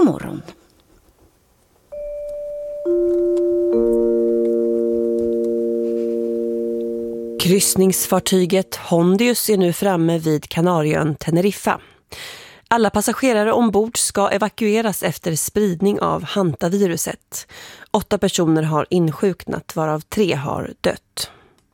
God morgon. Kryssningsfartyget Hondius är nu framme vid Kanarieön Teneriffa. Alla passagerare ombord ska evakueras efter spridning av hantaviruset. 8 personer har insjuknat, varav 3 har dött.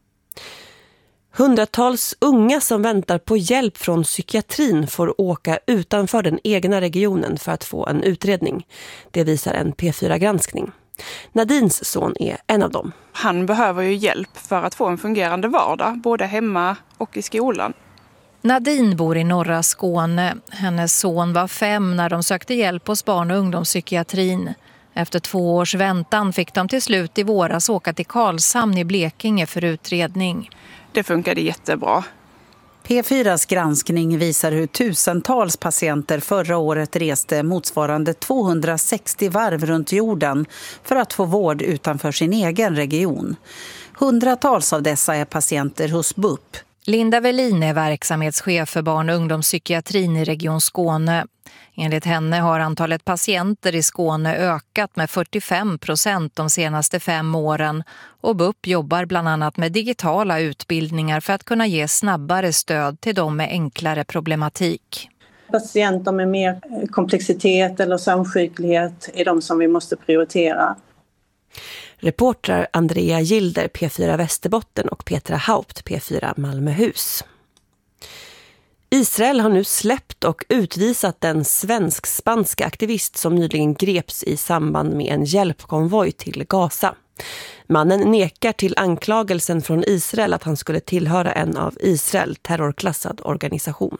Hundratals unga som väntar på hjälp från psykiatrin får åka utanför den egna regionen för att få en utredning. Det visar en P4-granskning. Nadins son är en av dem. Han behöver ju hjälp för att få en fungerande vardag, både hemma och i skolan. Nadine bor i norra Skåne. Hennes son var 5 när de sökte hjälp hos barn- och ungdomspsykiatrin. Efter 2 års väntan fick de till slut i våras åka till Karlshamn i Blekinge för utredning. Det funkade jättebra. P4s granskning visar hur tusentals patienter förra året reste motsvarande 260 varv runt jorden för att få vård utanför sin egen region. Hundratals av dessa är patienter hos BUP. Linda Velin är verksamhetschef för barn- och ungdomspsykiatrin i Region Skåne. Enligt henne har antalet patienter i Skåne ökat med 45% de senaste 5 åren och BUP jobbar bland annat med digitala utbildningar för att kunna ge snabbare stöd till de med enklare problematik. Patienter med mer komplexitet eller samsjuklighet är de som vi måste prioritera. Reportrar Andrea Gilder, P4 Västerbotten, och Petra Haupt, P4 Malmöhus. Israel har nu släppt och utvisat den svensk-spanska aktivist som nyligen greps i samband med en hjälpkonvoj till Gaza. Mannen nekar till anklagelsen från Israel att han skulle tillhöra en av Israel terrorklassad organisation.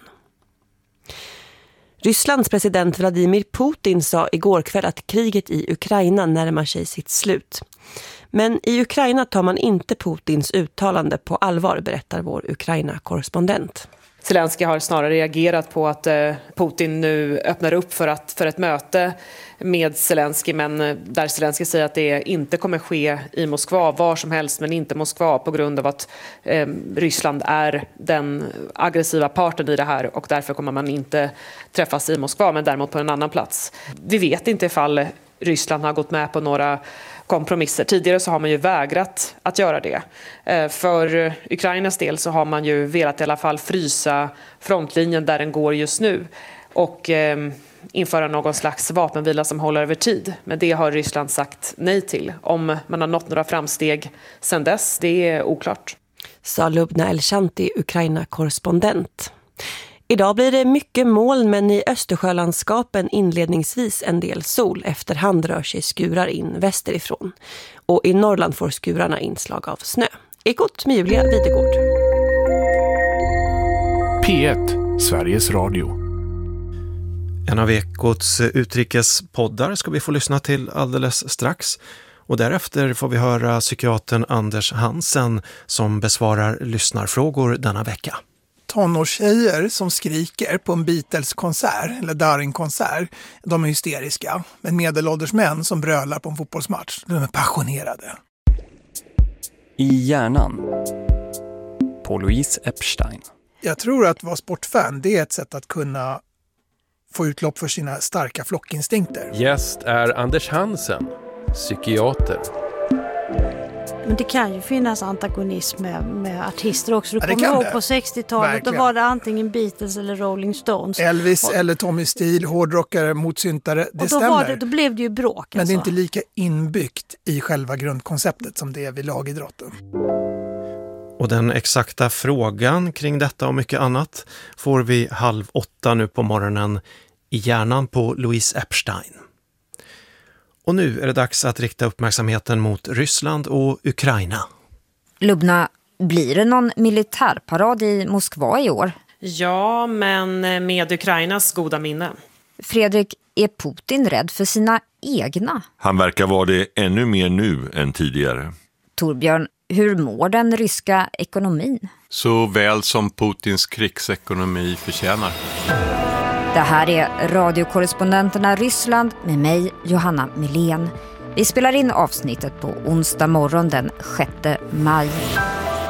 Rysslands president Vladimir Putin sa igår kväll att kriget i Ukraina närmar sig sitt slut. Men i Ukraina tar man inte Putins uttalande på allvar, berättar vår Ukraina-korrespondent. Zelensky har snarare reagerat på att Putin nu öppnar upp för ett möte med Zelensky, men där Zelensky säger att det inte kommer ske i Moskva, var som helst, men inte Moskva, på grund av att Ryssland är den aggressiva parten i det här och därför kommer man inte träffas i Moskva, men däremot på en annan plats. Vi vet inte ifall Ryssland har gått med på några kompromisser. Tidigare så har man ju vägrat att göra det. För Ukrainas del så har man ju velat i alla fall frysa frontlinjen där den går just nu och införa någon slags vapenvila som håller över tid. Men det har Ryssland sagt nej till. Om man har nått några framsteg sedan dess, det är oklart. Sa Lubna Elshanti, Ukraina-korrespondent. Idag blir det mycket moln, men i Östersjölandskapen inledningsvis en del sol. Efterhand rör sig skurar in västerifrån. Och i Norrland får skurarna inslag av snö. Ekot med Julia Videgård. P1, Sveriges Radio. En av Ekots utrikespoddar ska vi få lyssna till alldeles strax. Och därefter får vi höra psykiatern Anders Hansen som besvarar lyssnarfrågor denna vecka. Tonårstjejer som skriker på en Beatles-konsert eller Darin-konsert, de är hysteriska. Men medelålders män som brölar på en fotbollsmatch, de är passionerade. I hjärnan på Louise Epstein. Jag tror att vara sportfan, det är ett sätt att kunna få utlopp för sina starka flockinstinkter. Gäst är Anders Hansen, psykiater. Men det kan ju finnas antagonism med artister också. Du kommer ihåg på 60-talet, verkligen. Då var det antingen Beatles eller Rolling Stones. Elvis eller Tommy Steele, hårdrockare mot syntare, det stämmer. Då blev det ju bråk. Men det är inte lika inbyggt i själva grundkonceptet som det är vid lagidrotten. Och den exakta frågan kring detta och mycket annat får vi 7:30 nu på morgonen i hjärnan på Louise Epstein. Och nu är det dags att rikta uppmärksamheten mot Ryssland och Ukraina. Lubna, blir det någon militärparad i Moskva i år? Ja, men med Ukrainas goda minne. Fredrik, är Putin rädd för sina egna? Han verkar vara det ännu mer nu än tidigare. Torbjörn, hur mår den ryska ekonomin? Så väl som Putins krigsekonomi förtjänar. Det här är radiokorrespondenterna Ryssland med mig, Johanna Milén. Vi spelar in avsnittet på onsdag morgon den 6 maj.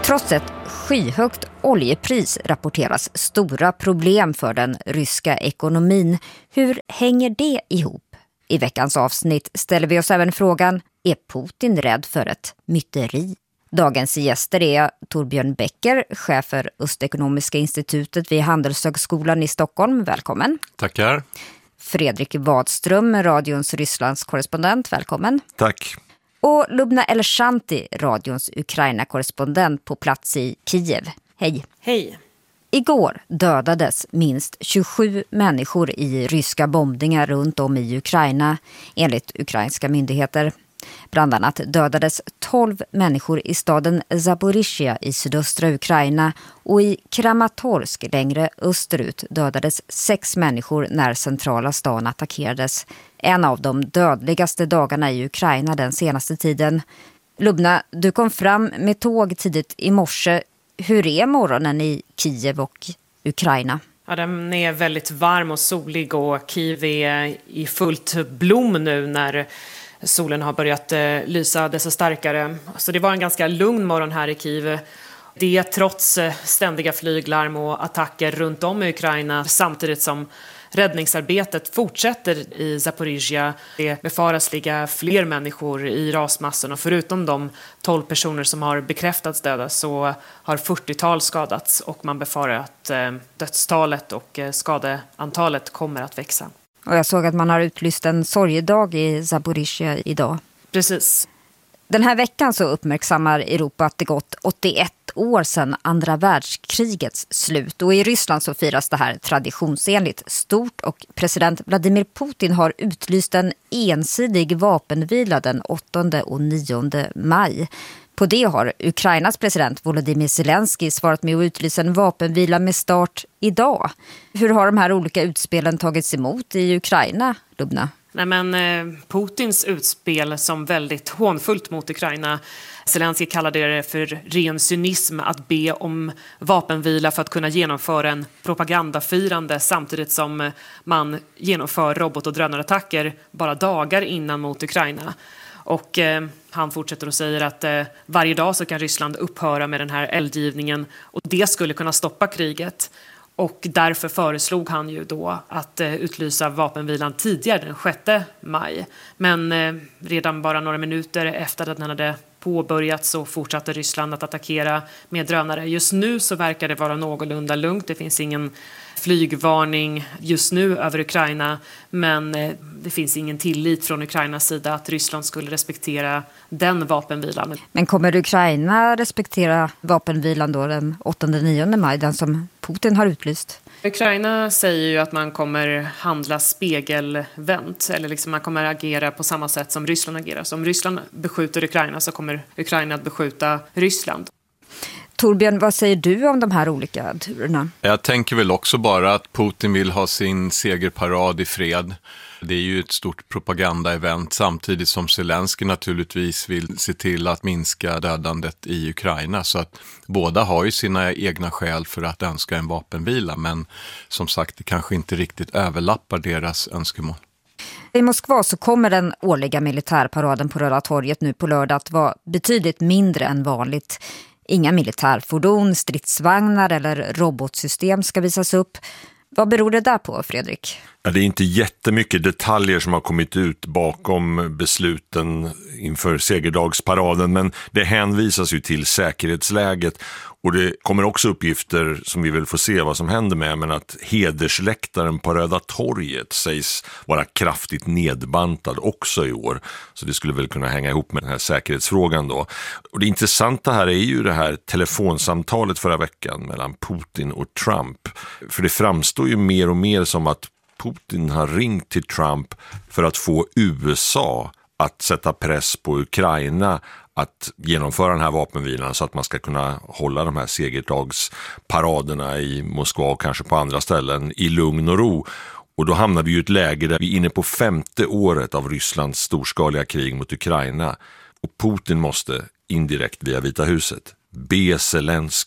Trots ett skyhögt oljepris rapporteras stora problem för den ryska ekonomin. Hur hänger det ihop? I veckans avsnitt ställer vi oss även frågan, är Putin rädd för ett myteri? Dagens gäster är Torbjörn Becker, chef för Östekonomiska institutet vid Handelshögskolan i Stockholm. Välkommen. Tackar. Fredrik Wadström, radions Rysslands korrespondent. Välkommen. Tack. Och Lubna Elchanti, radions Ukraina-korrespondent på plats i Kiev. Hej. Hej. Igår dödades minst 27 människor i ryska bombningar runt om i Ukraina, enligt ukrainska myndigheter. Bland annat dödades 12 människor i staden Zaporizjzja i sydöstra Ukraina och i Kramatorsk längre österut dödades 6 människor när centrala stan attackerades. En av de dödligaste dagarna i Ukraina den senaste tiden. Lubna, du kom fram med tåg tidigt i morse. Hur är morgonen i Kiev och Ukraina? Ja, den är väldigt varm och solig och Kiev är i fullt blom nu när solen har börjat lysa desto starkare. Så det var en ganska lugn morgon här i Kiev. Det är trots ständiga flyglarm och attacker runt om i Ukraina samtidigt som räddningsarbetet fortsätter i Zaporizjzja. Det befaras ligga fler människor i rasmassorna. Förutom de 12 personer som har bekräftats döda så har 40-tal skadats och man befarar att dödstalet och skadeantalet kommer att växa. Och jag såg att man har utlyst en sorgedag i Zaporizjzja idag. Precis. Den här veckan så uppmärksammar Europa att det gått 81 år sedan andra världskrigets slut. Och i Ryssland så firas det här traditionsenligt stort och president Vladimir Putin har utlyst en ensidig vapenvila den 8 och 9 maj. På det har Ukrainas president Volodymyr Zelensky svarat med att utlysa en vapenvila med start idag. Hur har de här olika utspelen tagits emot i Ukraina, Lubna? Nej, men Putins utspel som väldigt hånfullt mot Ukraina. Zelensky kallade det för ren cynism att be om vapenvila för att kunna genomföra en propagandafirande samtidigt som man genomför robot- och drönarattacker bara dagar innan mot Ukraina. Och han fortsätter och säger att varje dag så kan Ryssland upphöra med den här eldgivningen och det skulle kunna stoppa kriget. Och därför föreslog han ju då att utlysa vapenvilan tidigare den 6 maj. Men redan bara några minuter efter att den hade påbörjat så fortsatte Ryssland att attackera med drönare. Just nu så verkar det vara någorlunda lugnt. Det finns ingen flygvarning just nu över Ukraina. Men det finns ingen tillit från Ukrainas sida att Ryssland skulle respektera den vapenvilan. Men kommer Ukraina respektera vapenvilan då den 8-9 maj, den som Putin har utlyst? Ukraina säger ju att man kommer handla spegelvänt, eller liksom man kommer agera på samma sätt som Ryssland agerar. Så om Ryssland beskjuter Ukraina så kommer Ukraina att beskjuta Ryssland. Torbjörn, vad säger du om de här olika turerna? Jag tänker väl också bara att Putin vill ha sin segerparad i fred. Det är ju ett stort propagandaevent samtidigt som Zelensky naturligtvis vill se till att minska dödandet i Ukraina. Så att båda har ju sina egna skäl för att önska en vapenvila, men som sagt det kanske inte riktigt överlappar deras önskemål. I Moskva så kommer den årliga militärparaden på Röda torget nu på lördag att vara betydligt mindre än vanligt. Inga militärfordon, stridsvagnar eller robotsystem ska visas upp. Vad beror det där på, Fredrik? Ja, det är inte jättemycket detaljer som har kommit ut bakom besluten inför segerdagsparaden, men det hänvisas ju till säkerhetsläget och det kommer också uppgifter som vi väl får se vad som händer med, men att hedersläktaren på Röda torget sägs vara kraftigt nedbantad också i år. Så det skulle väl kunna hänga ihop med den här säkerhetsfrågan då. Och det intressanta här är ju det här telefonsamtalet förra veckan mellan Putin och Trump. För det framstår ju mer och mer som att Putin har ringt till Trump för att få USA att sätta press på Ukraina att genomföra den här vapenvilan så att man ska kunna hålla de här segertagsparaderna i Moskva och kanske på andra ställen i lugn och ro. Och då hamnar vi ju i ett läge där vi är inne på 5:e året av Rysslands storskaliga krig mot Ukraina. Och Putin måste indirekt via Vita huset be Zelensky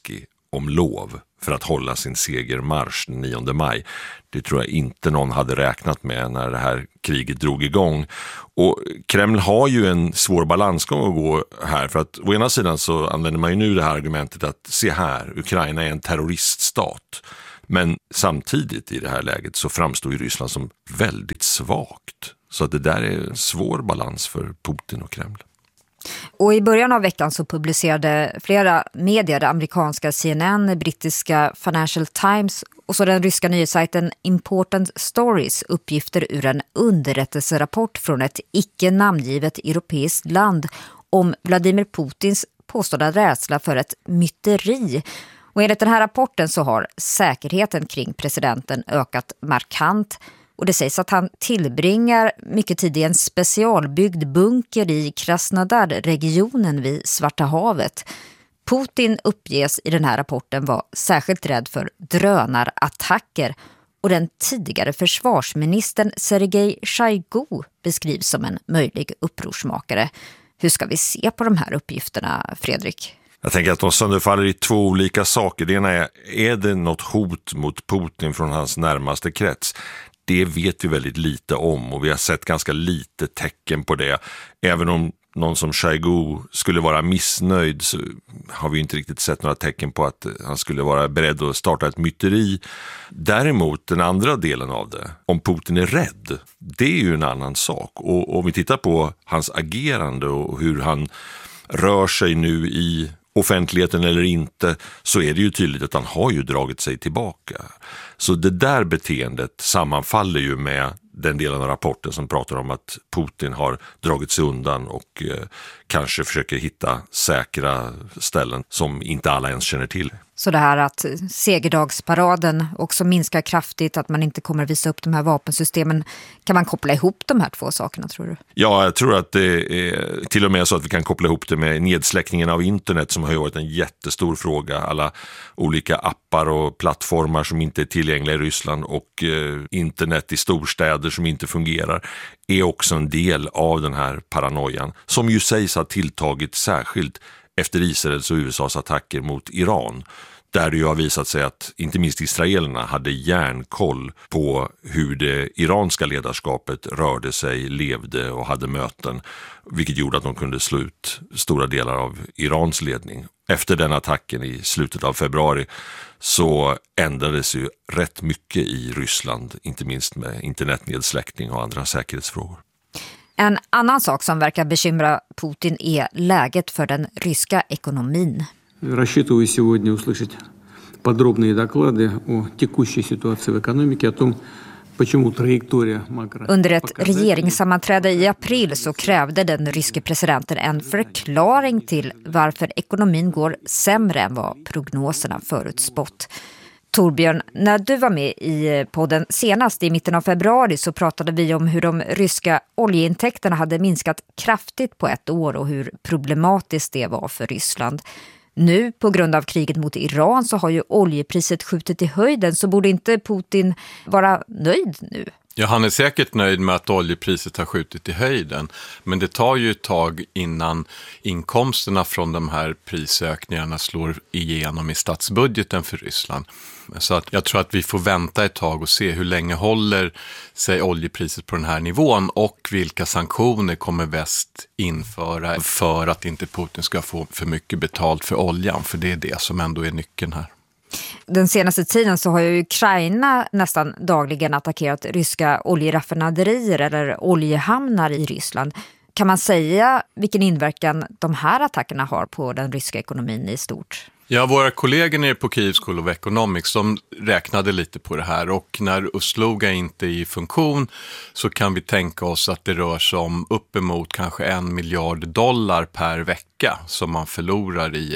om lov för att hålla sin segermarsch den 9 maj. Det tror jag inte någon hade räknat med när det här kriget drog igång. Och Kreml har ju en svår balansgång att gå här, för att å ena sidan så använder man ju nu det här argumentet att se här, Ukraina är en terroriststat. Men samtidigt i det här läget så framstår ju Ryssland som väldigt svagt. Så att det där är en svår balans för Putin och Kreml. Och i början av veckan så publicerade flera medier, amerikanska CNN, brittiska Financial Times och så den ryska nyhetssajten Important Stories, uppgifter ur en underrättelserapport från ett icke namngivet europeiskt land om Vladimir Putins påstådda rädsla för ett myteri. Och enligt den här rapporten så har säkerheten kring presidenten ökat markant. Och det sägs att han tillbringar mycket tid i en specialbyggd bunker i Krasnodar-regionen vid Svarta havet. Putin uppges i den här rapporten vara särskilt rädd för drönarattacker. Och den tidigare försvarsministern Sergej Shoigu beskrivs som en möjlig upprorsmakare. Hur ska vi se på de här uppgifterna, Fredrik? Jag tänker att de sönderfaller i två olika saker. Det ena är det något hot mot Putin från hans närmaste krets? Det vet vi väldigt lite om och vi har sett ganska lite tecken på det. Även om någon som Shoigu skulle vara missnöjd så har vi inte riktigt sett några tecken på att han skulle vara beredd att starta ett myteri. Däremot den andra delen av det, om Putin är rädd, det är ju en annan sak. Och om vi tittar på hans agerande och hur han rör sig nu i offentligheten eller inte, så är det ju tydligt att han har ju dragit sig tillbaka. Så det där beteendet sammanfaller ju med den delen av rapporten som pratar om att Putin har dragit sig undan och kanske försöker hitta säkra ställen som inte alla ens känner till. Så det här att segerdagsparaden också minskar kraftigt, att man inte kommer visa upp de här vapensystemen, kan man koppla ihop de här två sakerna, tror du? Ja, jag tror att det är till och med så att vi kan koppla ihop det med nedsläckningen av internet som har varit en jättestor fråga. Alla olika appar och plattformar som inte är tillgängliga i Ryssland och internet i storstäder som inte fungerar är också en del av den här paranoian som ju sägs ha tilltagit särskilt efter Israels och USAs attacker mot Iran. Där det ju har visat sig att inte minst israelerna hade järnkoll på hur det iranska ledarskapet rörde sig, levde och hade möten. Vilket gjorde att de kunde slå ut stora delar av Irans ledning. Efter den attacken i slutet av februari så ändrades ju rätt mycket i Ryssland. Inte minst med internetnedsläckning och andra säkerhetsfrågor. En annan sak som verkar bekymra Putin är läget för den ryska ekonomin. Рассчитываю сегодня услышать подробные доклады о текущей ситуации в экономике, о том, почему траектория макро. Under ett regeringssammanträde i april så krävde den ryske presidenten en förklaring till varför ekonomin går sämre än vad prognoserna förutspått. Torbjörn, när du var med i podden senast i mitten av februari så pratade vi om hur de ryska oljeintäkterna hade minskat kraftigt på ett år och hur problematiskt det var för Ryssland. Nu på grund av kriget mot Iran så har ju oljepriset skjutit i höjden, så borde inte Putin vara nöjd nu? Ja, han är säkert nöjd med att oljepriset har skjutit i höjden, men det tar ju ett tag innan inkomsterna från de här prisökningarna slår igenom i statsbudgeten för Ryssland. Så att jag tror att vi får vänta ett tag och se hur länge håller sig oljepriset på den här nivån och vilka sanktioner kommer väst införa för att inte Putin ska få för mycket betalt för oljan, för det är det som ändå är nyckeln här. Den senaste tiden så har ju Ukraina nästan dagligen attackerat ryska oljeraffinaderier eller oljehamnar i Ryssland. Kan man säga vilken inverkan de här attackerna har på den ryska ekonomin i stort? Ja, våra kollegor nere på Kyiv School of Economics, de räknade lite på det här, och när Ustluga inte är i funktion så kan vi tänka oss att det rör sig om uppemot kanske $1 miljard per vecka som man förlorar i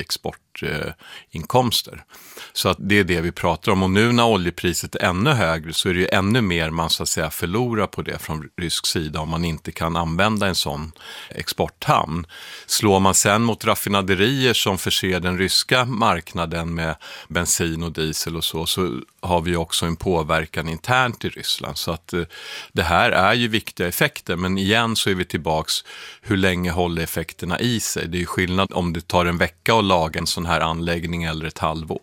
exportinkomster. Så att det är det vi pratar om, och nu när oljepriset är ännu högre så är det ju ännu mer man så att säga förlorar på det från rysk sida om man inte kan använda en sån exporthamn. Slår man sen mot raffinaderier som förser den ryska marknaden med bensin och diesel och så har vi också en påverkan internt i Ryssland. Så att det här är ju viktiga effekter, men igen så är vi tillbaks, hur länge håller effekterna i sig? Det är ju skillnad om det tar en vecka att laga en sån här anläggning eller ett halvår.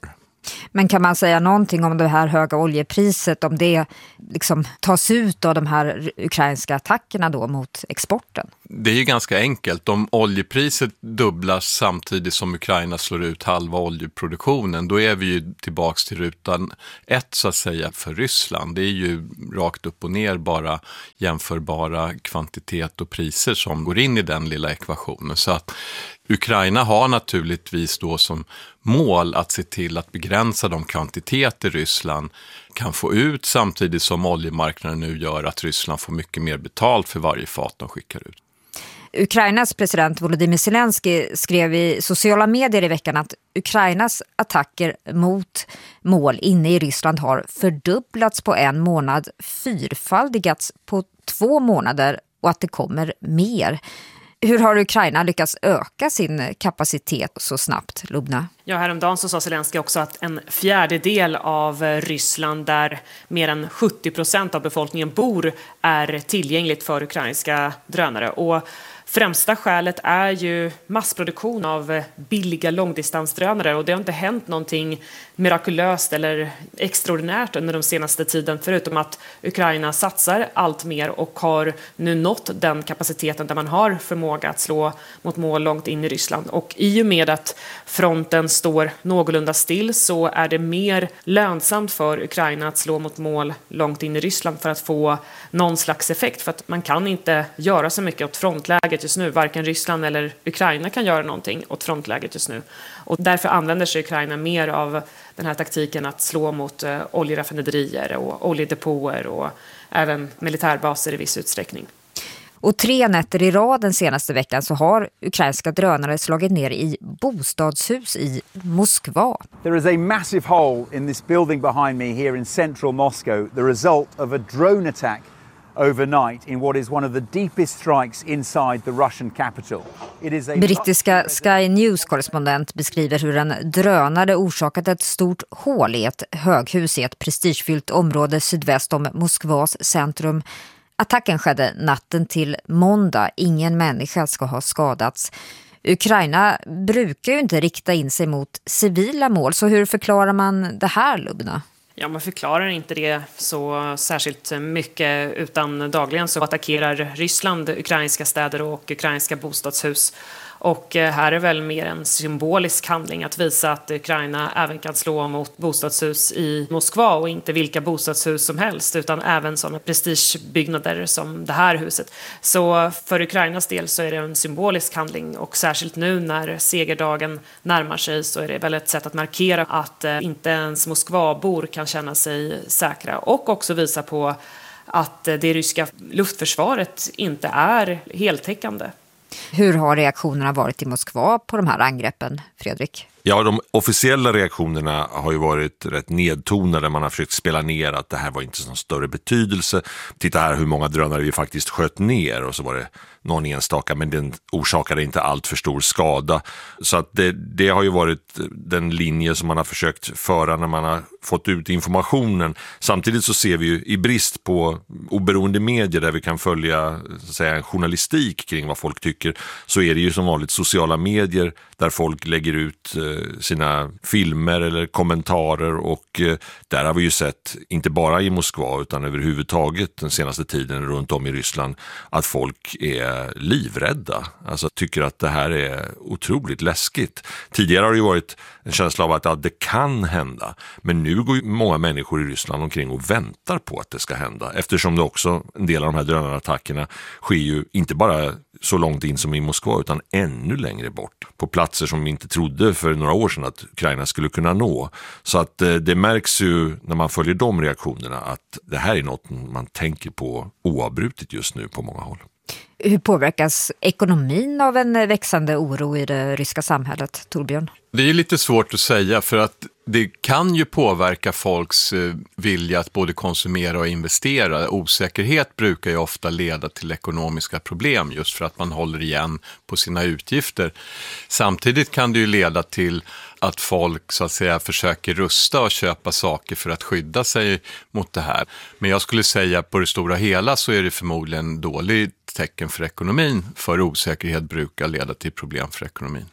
Men kan man säga någonting om det här höga oljepriset, om det liksom tas ut av de här ukrainska attackerna då mot exporten? Det är ju ganska enkelt. Om oljepriset dubblas samtidigt som Ukraina slår ut halva oljeproduktionen, då är vi ju tillbaks till rutan 1 så att säga för Ryssland. Det är ju rakt upp och ner bara jämförbara kvantitet och priser som går in i den lilla ekvationen. Så att Ukraina har naturligtvis då som mål att se till att begränsa de kvantiteter Ryssland kan få ut, samtidigt som oljemarknaden nu gör att Ryssland får mycket mer betalt för varje fat de skickar ut. Ukrainas president Volodymyr Zelensky skrev i sociala medier i veckan att Ukrainas attacker mot mål inne i Ryssland har fördubblats på en månad, fyrfaldigats på 2 månader och att det kommer mer. Hur har Ukraina lyckats öka sin kapacitet så snabbt, Lubna? Ja, häromdagen så sa Zelensky också att en fjärdedel av Ryssland, där mer än 70% av befolkningen bor, är tillgängligt för ukrainska drönare. Och främsta skälet är ju massproduktion av billiga långdistansdrönare, och det har inte hänt någonting mirakulöst eller extraordinärt under de senaste tiden, förutom att Ukraina satsar allt mer och har nu nått den kapaciteten där man har förmåga att slå mot mål långt in i Ryssland. Och i och med att fronten står någorlunda still så är det mer lönsamt för Ukraina att slå mot mål långt in i Ryssland för att få någon slags effekt, för att man kan inte göra så mycket åt frontläget just nu. Varken Ryssland eller Ukraina kan göra någonting åt frontläget just nu. Och därför använder sig Ukraina mer av den här taktiken att slå mot oljeraffinaderier och oljedepåer och även militärbaser i viss utsträckning. Och 3 nätter i rad den senaste veckan så har ukrainska drönare slagit ner i bostadshus i Moskva. There is a massive hole in this building behind me here in central Moscow, the result of a drone attack overnight in what is one of the deepest strikes inside the Russian capital. Brittiska Sky News-korrespondent beskriver hur en drönare orsakat ett stort hål i ett höghus i ett prestigefyllt område sydväst om Moskvas centrum. Attacken skedde natten till måndag. Ingen människa ska ha skadats. Ukraina brukar ju inte rikta in sig mot civila mål, så hur förklarar man det här, Lubna? Ja, man förklarar inte det så särskilt mycket, utan dagligen så attackerar Ryssland ukrainska städer och ukrainska bostadshus. Och här är väl mer en symbolisk handling att visa att Ukraina även kan slå mot bostadshus i Moskva, och inte vilka bostadshus som helst utan även sådana prestigebyggnader som det här huset. Så för Ukrainas del så är det en symbolisk handling, och särskilt nu när segerdagen närmar sig så är det väl ett sätt att markera att inte ens Moskvabor kan känna sig säkra, och också visa på att det ryska luftförsvaret inte är heltäckande. Hur har reaktionerna varit i Moskva på de här angreppen, Fredrik? Ja, de officiella reaktionerna har ju varit rätt nedtonade. Man har försökt spela ner att det här var inte någon större betydelse. Titta här hur många drönare vi faktiskt sköt ner, och så var det någon enstaka, men den orsakade inte allt för stor skada. Så att det har ju varit den linje som man har försökt föra när man har fått ut informationen. Samtidigt så ser vi ju i brist på oberoende medier där vi kan följa så att säga, en journalistik kring vad folk tycker, så är det ju som vanligt sociala medier där folk lägger ut sina filmer eller kommentarer, och där har vi ju sett, inte bara i Moskva utan överhuvudtaget den senaste tiden runt om i Ryssland, att folk är livrädda. Alltså tycker att det här är otroligt läskigt. Tidigare har det ju varit en känsla av att det kan hända, men nu går ju många människor i Ryssland omkring och väntar på att det ska hända, eftersom det också, en del av de här drönarattackerna sker ju inte bara så långt in som i Moskva utan ännu längre bort, på platser som vi inte trodde för några år sedan att Ukraina skulle kunna nå. Så att det märks ju när man följer de reaktionerna att det här är något man tänker på oavbrutet just nu på många håll. Hur påverkas ekonomin av en växande oro i det ryska samhället, Torbjörn? Det är lite svårt att säga, för att det kan ju påverka folks vilja att både konsumera och investera. Osäkerhet brukar ju ofta leda till ekonomiska problem just för att man håller igen på sina utgifter. Samtidigt kan det ju leda till att folk så att säga försöker rusta och köpa saker för att skydda sig mot det här. Men jag skulle säga på det stora hela så är det förmodligen dåligt tecken för ekonomin, för osäkerhet brukar leda till problem för ekonomin.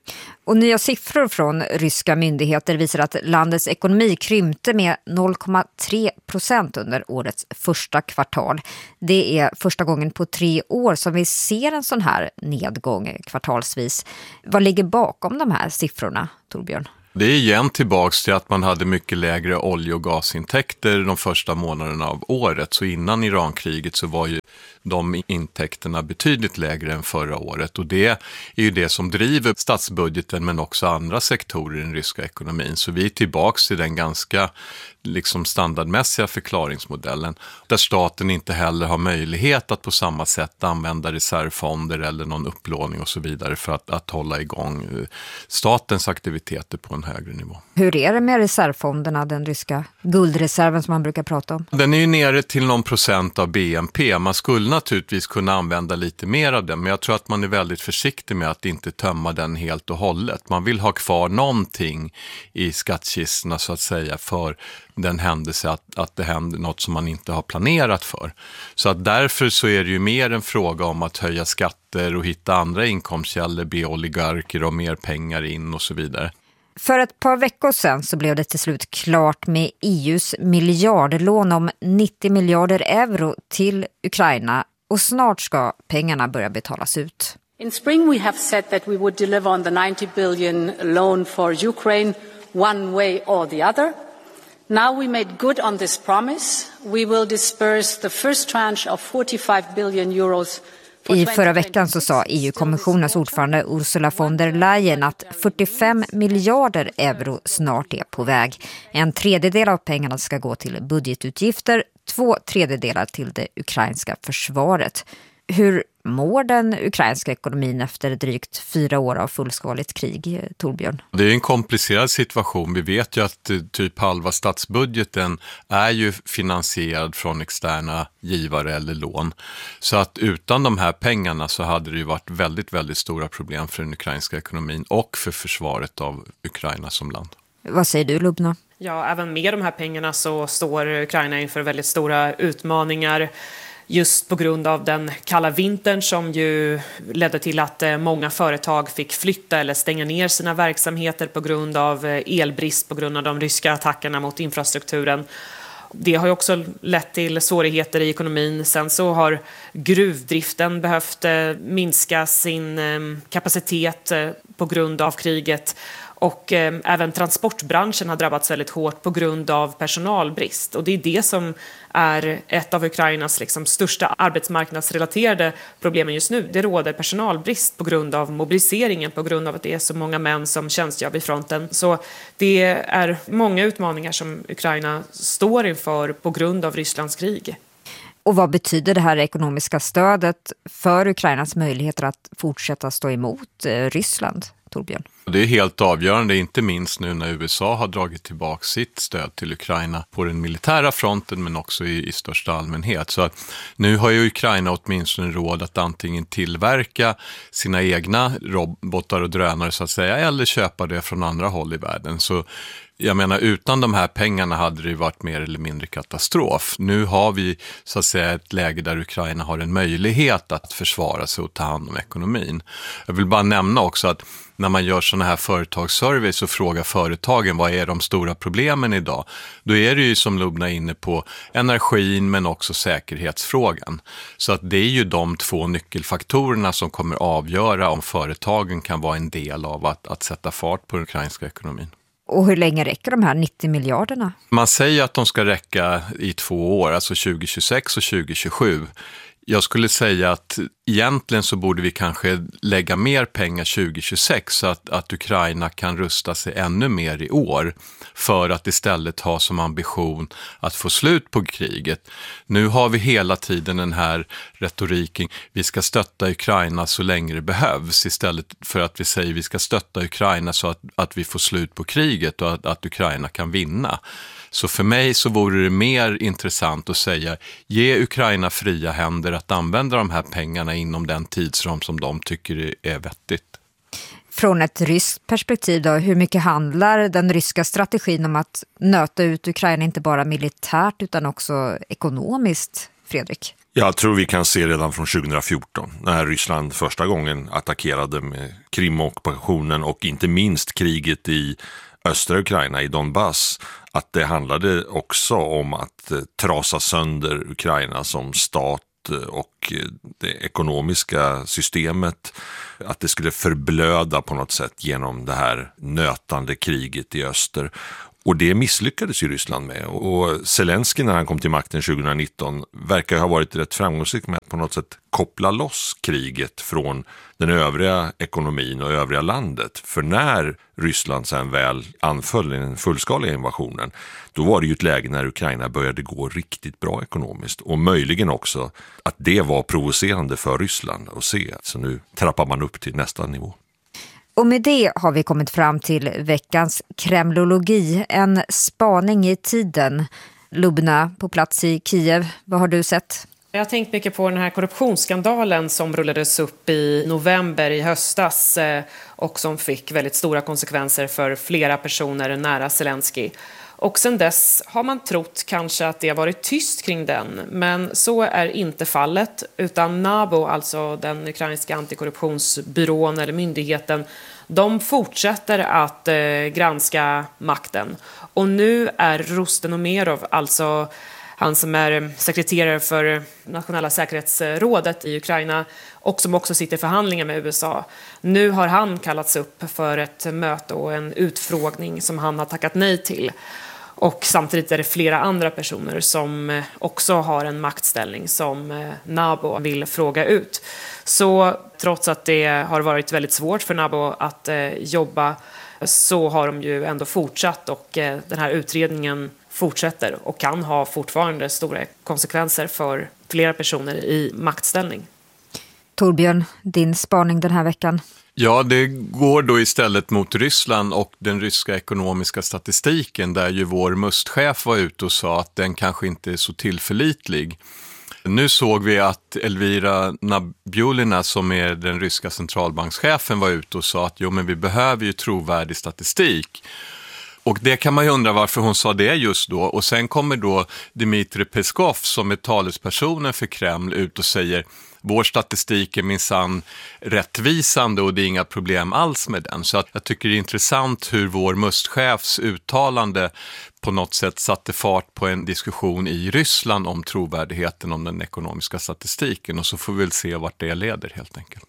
Och nya siffror från ryska myndigheter visar att landets ekonomi krympte med 0,3% under årets första kvartal. Det är första gången på 3 år som vi ser en sån här nedgång kvartalsvis. Vad ligger bakom de här siffrorna, Torbjörn? Det är igen tillbaks till att man hade mycket lägre olje- och gasintäkter de första månaderna av året. Så innan Irankriget så var ju de intäkterna betydligt lägre än förra året. Och det är ju det som driver statsbudgeten men också andra sektorer i den ryska ekonomin. Så vi är tillbaks till den ganska standardmässiga förklaringsmodellen där staten inte heller har möjlighet att på samma sätt använda reservfonder eller någon upplåning och så vidare för att hålla igång statens aktiviteter på en högre nivå. Hur är det med reservfonderna, den ryska guldreserven som man brukar prata om? Den är ju nere till någon procent av BNP. Man skulle naturligtvis kunna använda lite mer av den, men jag tror att man är väldigt försiktig med att inte tömma den helt och hållet. Man vill ha kvar någonting i skattkistorna så att säga för den händelse att det händer något som man inte har planerat för. Så att därför så är det ju mer en fråga om att höja skatter och hitta andra inkomstkällor, be oligarker och mer pengar in och så vidare. För ett par veckor sedan så blev det till slut klart med EUs miljardlån om 90 miljarder euro till Ukraina och snart ska pengarna börja betalas ut. In spring we have said that we would deliver on the 90 billion loan for Ukraine one way or the other. Now we made good on this promise. We will disperse the first tranche of 45 billion euros. I förra veckan så sa EU-kommissionens ordförande Ursula von der Leyen att 45 miljarder euro snart är på väg. 1/3 av pengarna ska gå till budgetutgifter, 2/3 till det ukrainska försvaret. Hur mår den ukrainska ekonomin efter drygt 4 år av fullskaligt krig, Torbjörn? Det är en komplicerad situation. Vi vet ju att typ halva statsbudgeten är ju finansierad från externa givare eller lån. Så att utan de här pengarna så hade det ju varit väldigt, väldigt stora problem för den ukrainska ekonomin och för försvaret av Ukraina som land. Vad säger du, Lubna? Ja, även med de här pengarna så står Ukraina inför väldigt stora utmaningar. Just på grund av den kalla vintern som ju ledde till att många företag fick flytta eller stänga ner sina verksamheter på grund av elbrist, på grund av de ryska attackerna mot infrastrukturen. Det har ju också lett till svårigheter i ekonomin. Sen så har gruvdriften behövt minska sin kapacitet på grund av kriget. Och även transportbranschen har drabbats väldigt hårt på grund av personalbrist. Och det är det som är ett av Ukrainas största arbetsmarknadsrelaterade problem just nu. Det råder personalbrist på grund av mobiliseringen, på grund av att det är så många män som tjänstgör vid fronten. Så det är många utmaningar som Ukraina står inför på grund av Rysslands krig. Och vad betyder det här ekonomiska stödet för Ukrainas möjligheter att fortsätta stå emot Ryssland, Torbjörn? Det är helt avgörande, inte minst nu när USA har dragit tillbaka sitt stöd till Ukraina på den militära fronten men också i största allmänhet. Så att nu har ju Ukraina åtminstone råd att antingen tillverka sina egna robotar och drönare så att säga eller köpa det från andra håll i världen. Så jag menar, utan de här pengarna hade det varit mer eller mindre katastrof. Nu har vi så att säga ett läge där Ukraina har en möjlighet att försvara sig och ta hand om ekonomin. Jag vill bara nämna också att när man gör sådana här företagsservice och frågar företagen vad är de stora problemen idag, då är det ju som Lubna är inne på energin men också säkerhetsfrågan. Så att det är ju de 2 nyckelfaktorerna som kommer avgöra om företagen kan vara en del av att sätta fart på den ukrainska ekonomin. Och hur länge räcker de här 90 miljarderna? Man säger att de ska räcka i 2 år, alltså 2026 och 2027. Jag skulle säga att egentligen så borde vi kanske lägga mer pengar 2026 så att Ukraina kan rusta sig ännu mer i år för att istället ha som ambition att få slut på kriget. Nu har vi hela tiden den här retoriken, vi ska stötta Ukraina så länge det behövs istället för att vi säger vi ska stötta Ukraina så att vi får slut på kriget och att Ukraina kan vinna. Så för mig så vore det mer intressant att säga ge Ukraina fria händer att använda de här pengarna inom den tidsram som de tycker är vettigt. Från ett ryskt perspektiv då, hur mycket handlar den ryska strategin om att nöta ut Ukraina inte bara militärt utan också ekonomiskt, Fredrik? Jag tror vi kan se redan från 2014 när Ryssland första gången attackerade med Krim-ockupationen och inte minst kriget i östra Ukraina, i Donbass, att det handlade också om att trasa sönder Ukraina som stat och det ekonomiska systemet, att det skulle förblöda på något sätt genom det här nötande kriget i öster. Och det misslyckades ju Ryssland med. Och Zelensky när han kom till makten 2019 verkar ha varit rätt framgångsrik med att på något sätt koppla loss kriget från den övriga ekonomin och övriga landet. För när Ryssland sen väl anföll i den fullskaliga invasionen, då var det ju ett läge när Ukraina började gå riktigt bra ekonomiskt. Och möjligen också att det var provocerande för Ryssland att se. Så nu trappar man upp till nästa nivå. Och med det har vi kommit fram till veckans kremlologi, en spaning i tiden. Lubna på plats i Kiev, vad har du sett? Jag har tänkt mycket på den här korruptionsskandalen som rullades upp i november i höstas och som fick väldigt stora konsekvenser för flera personer nära Zelensky. Och sen dess har man trott kanske att det har varit tyst kring den, men så är inte fallet, utan NABU, alltså den ukrainska antikorruptionsbyrån eller myndigheten, de fortsätter att granska makten. Och nu är Rustem Umerov, alltså han som är sekreterare för nationella säkerhetsrådet i Ukraina och som också sitter i förhandlingar med USA. Nu har han kallats upp för ett möte och en utfrågning som han har tackat nej till. Och samtidigt är det flera andra personer som också har en maktställning som NABU vill fråga ut. Så trots att det har varit väldigt svårt för NABU att jobba så har de ju ändå fortsatt och den här utredningen fortsätter och kan ha fortfarande stora konsekvenser för flera personer i maktställning. Torbjörn, din spaning den här veckan? Ja, det går då istället mot Ryssland och den ryska ekonomiska statistiken där ju vår MUST-chef var ute och sa att den kanske inte är så tillförlitlig. Nu såg vi att Elvira Nabiulina som är den ryska centralbankschefen var ute och sa att jo, men vi behöver ju trovärdig statistik. Och det kan man ju undra varför hon sa det just då. Och sen kommer då Dmitrij Peskov som är talespersonen för Kreml ut och säger vår statistik är minsann rättvisande och det är inga problem alls med den. Så att jag tycker det är intressant hur vår MUST-chefs uttalande på något sätt satte fart på en diskussion i Ryssland om trovärdigheten om den ekonomiska statistiken. Och så får vi väl se vart det leder helt enkelt.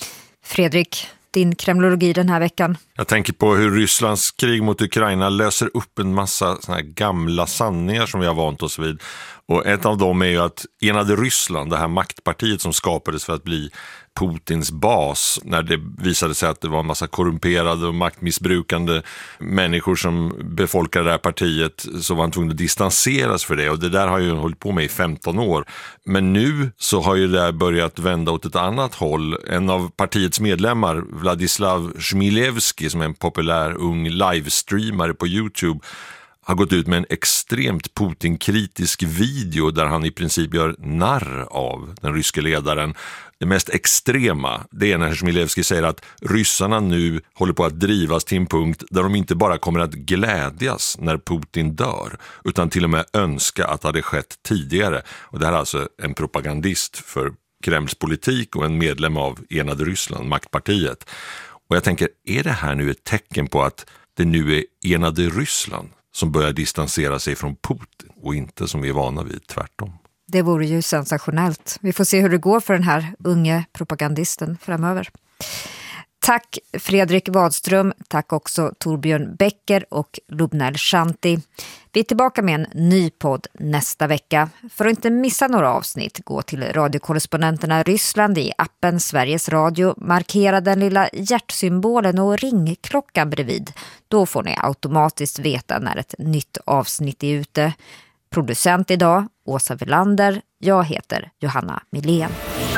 Fredrik, din kremlologi den här veckan? Jag tänker på hur Rysslands krig mot Ukraina löser upp en massa såna här gamla sanningar som vi har vant oss vid. Och ett av dem är ju att Enade Ryssland, det här maktpartiet som skapades för att bli Putins bas, när det visade sig att det var en massa korrumperade och maktmissbrukande människor som befolkade det här partiet, så var han tvungen att distanseras för det. Och det där har ju hållit på med i 15 år. Men nu så har ju det här börjat vända åt ett annat håll. En av partiets medlemmar, Vladislav Chmilevski, som är en populär ung livestreamare på YouTube, har gått ut med en extremt Putin-kritisk video där han i princip gör narr av den ryske ledaren. Det mest extrema, det är när Chmilevski säger att ryssarna nu håller på att drivas till en punkt där de inte bara kommer att glädjas när Putin dör, utan till och med önska att det hade skett tidigare. Och det här är alltså en propagandist för Kremls politik och en medlem av Enade Ryssland, maktpartiet. Och jag tänker, är det här nu ett tecken på att det nu är Enade Ryssland som börjar distansera sig från Putin och inte som vi är vana vid, tvärtom? Det vore ju sensationellt. Vi får se hur det går för den här unge propagandisten framöver. Tack Fredrik Wadström, tack också Torbjörn Becker och Lubna El-Shanti. Vi är tillbaka med en ny podd nästa vecka. För att inte missa några avsnitt, gå till radiokorrespondenterna Ryssland i appen Sveriges Radio. Markera den lilla hjärtsymbolen och ringklockan bredvid. Då får ni automatiskt veta när ett nytt avsnitt är ute. Producent idag, Åsa Welander. Jag heter Johanna Milén.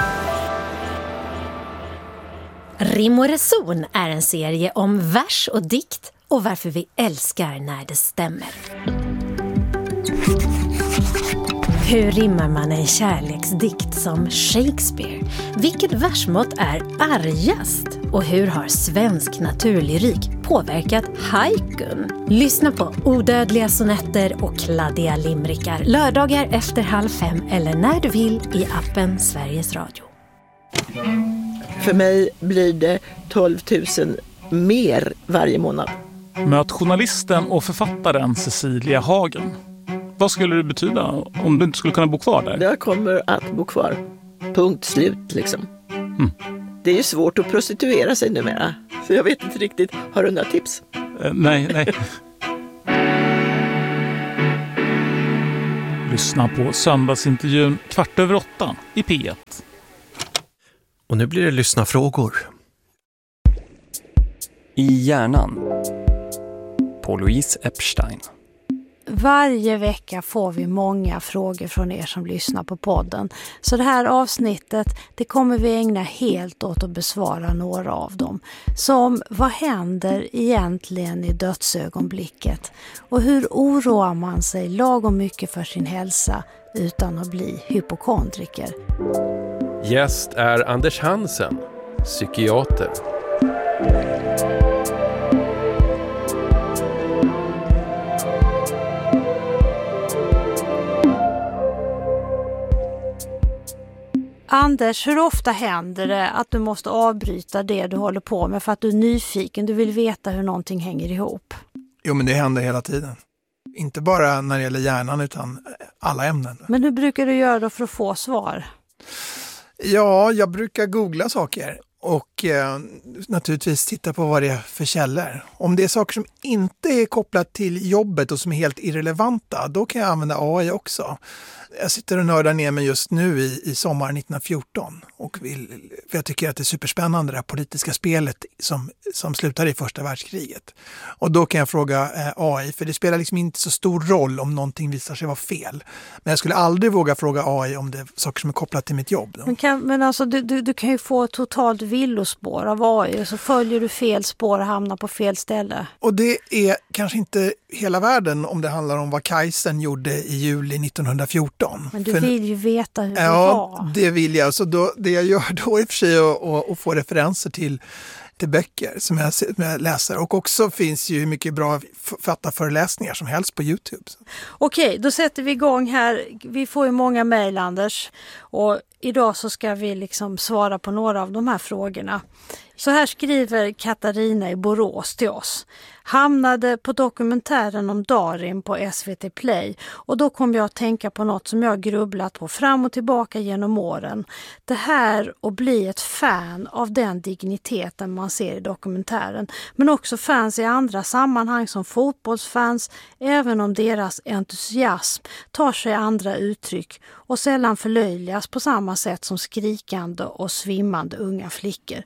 Rim och reson är en serie om vers och dikt och varför vi älskar när det stämmer. Hur rimmar man en kärleksdikt som Shakespeare? Vilket versmått är argast? Och hur har svensk naturlyrik påverkat haikun? Lyssna på Odödliga sonetter och kladdiga limrikar lördagar efter 4:30 eller när du vill i appen Sveriges Radio. För mig blir det 12 000 mer varje månad. Möt journalisten och författaren Cecilia Hagen. Vad skulle det betyda om du inte skulle kunna bo kvar där? Jag kommer att bo kvar. Punkt slut liksom. Det är ju svårt att prostituera sig numera. Så jag vet inte riktigt. Har du några tips? Nej. Lyssna på söndagsintervjun 7:15 i P1. Och nu blir det lyssnarfrågor. I hjärnan på Louise Epstein. Varje vecka får vi många frågor från er som lyssnar på podden. Så det här avsnittet, det kommer vi ägna helt åt att besvara några av dem. Som, vad händer egentligen i dödsögonblicket? Och hur oroar man sig lagom mycket för sin hälsa utan att bli hypokondriker? Gäst är Anders Hansen, psykiater. Anders, hur ofta händer det att du måste avbryta det du håller på med för att du är nyfiken, du vill veta hur någonting hänger ihop? Jo, men det händer hela tiden. Inte bara när det gäller hjärnan utan alla ämnen. Men hur brukar du göra då för att få svar? Ja, jag brukar googla saker och naturligtvis titta på vad det är för källor. Om det är saker som inte är kopplat till jobbet och som är helt irrelevanta, då kan jag använda AI också. Jag sitter och nördar ner mig just nu i sommaren 1914 och för jag tycker att det är superspännande det här politiska spelet som slutar i första världskriget. Och då kan jag fråga AI, för det spelar liksom inte så stor roll om någonting visar sig vara fel. Men jag skulle aldrig våga fråga AI om det är saker som är kopplat till mitt jobb. Men alltså du kan ju få ett totalt villospår av AI och så följer du fel spår och hamnar på fel ställe. Och det är kanske inte hela världen om det handlar om vad Kajsen gjorde i juli 1914. Men du vill ju veta hur det var. Ja, det vill jag. Så det jag gör då i och för sig att få referenser till böcker som jag läser. Och också finns ju mycket bra författarföreläsningar som helst på YouTube. Okej, då sätter vi igång här. Vi får ju många mejl, Anders. Och idag så ska vi liksom svara på några av de här frågorna. Så här skriver Katarina i Borås till oss. Hamnade på dokumentären om Darin på SVT Play och då kom jag att tänka på något som jag grubblat på fram och tillbaka genom åren. Det här att bli ett fan av den digniteten man ser i dokumentären, men också fans i andra sammanhang som fotbollsfans, även om deras entusiasm tar sig andra uttryck och sällan förlöjligas på samma sätt som skrikande och svimmande unga flickor.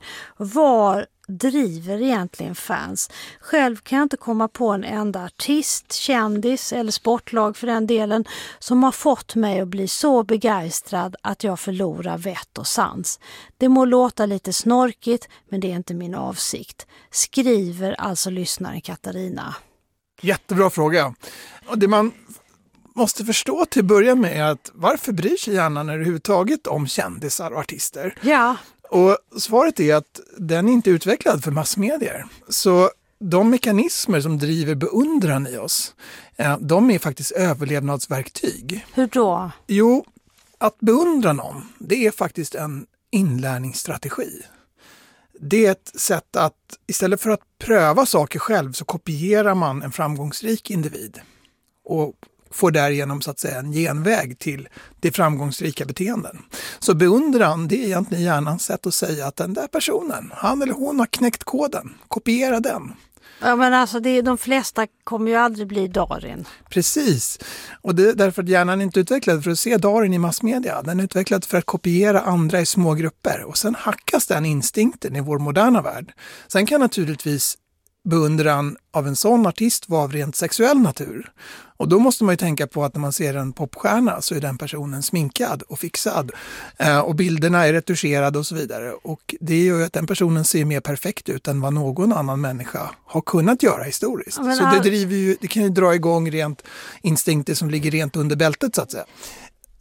Var driver egentligen fans? Själv kan jag inte komma på en enda artist, kändis eller sportlag för den delen som har fått mig att bli så begeistrad att jag förlorar vett och sans. Det må låta lite snorkigt, men det är inte min avsikt. Skriver alltså lyssnaren Katarina. Jättebra fråga. Och det man måste förstå till att börja med är att varför bryr sig hjärnan överhuvudtaget om kändisar och artister? Ja. Och svaret är att den är inte utvecklad för massmedier. Så de mekanismer som driver beundran i oss, de är faktiskt överlevnadsverktyg. Hur då? Jo, att beundra någon, det är faktiskt en inlärningsstrategi. Det är ett sätt att istället för att pröva saker själv så kopierar man en framgångsrik individ och får därigenom så att säga en genväg till det framgångsrika beteenden. Så beundran, det är egentligen hjärnans sätt att säga att den där personen, han eller hon har knäckt koden, kopiera den. Ja, men alltså de flesta kommer ju aldrig bli Darin. Precis, och det är därför att hjärnan är inte utvecklad för att se Darin i massmedia. Den är utvecklad för att kopiera andra i små grupper och sen hackas den instinkten i vår moderna värld. Sen kan naturligtvis beundran av en sån artist vara av rent sexuell natur. Och då måste man ju tänka på att när man ser en popstjärna så är den personen sminkad och fixad. Och bilderna är retuscherade och så vidare. Och det gör ju att den personen ser mer perfekt ut än vad någon annan människa har kunnat göra historiskt. Men så det kan ju dra igång rent instinkter som ligger rent under bältet så att säga.